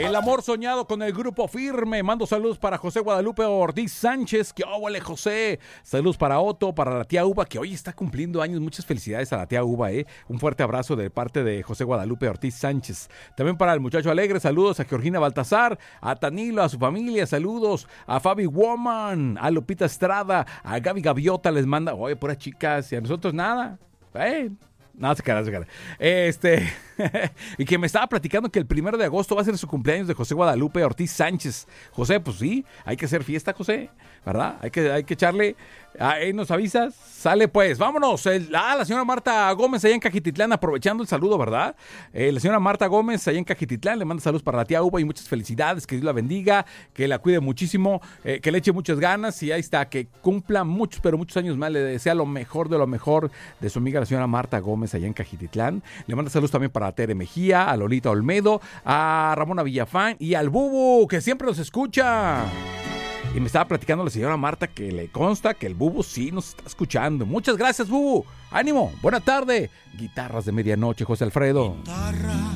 El amor soñado con el grupo Firme. Mando saludos para José Guadalupe Ortiz Sánchez. ¡Qué óvole, José! Saludos para Otto, para la tía Uva, que hoy está cumpliendo años. Muchas felicidades a la tía Uva, Un fuerte abrazo de parte de José Guadalupe Ortiz Sánchez. También para el muchacho alegre, saludos a Georgina Baltasar, a Tanilo, a su familia, saludos a Fabi Woman, a Lupita Estrada, a Gaby Gaviota, les manda, oye, puras chicas, y a nosotros nada. No, se cara. Y que me estaba platicando que el 1 de agosto va a ser su cumpleaños de José Guadalupe Ortiz Sánchez. José, pues sí, hay que hacer fiesta, José, ¿verdad? Hay que echarle. Ahí nos avisas. Sale pues, vámonos. La señora Marta Gómez allá en Cajititlán, aprovechando el saludo, ¿verdad? La señora Marta Gómez allá en Cajititlán le manda saludos para la tía Uva y muchas felicidades, que Dios la bendiga, que la cuide muchísimo, que le eche muchas ganas y ahí está, que cumpla muchos, pero muchos años más, le desea lo mejor de su amiga la señora Marta Gómez allá en Cajititlán. Le manda saludos también para Tere Mejía, a Lolita Olmedo, a Ramona Villafán y al Bubu, que siempre nos escucha. Y me estaba platicando la señora Marta que le consta que el Bubu sí nos está escuchando. Muchas gracias, Bubu. Ánimo, buena tarde. Guitarras de medianoche, José Alfredo.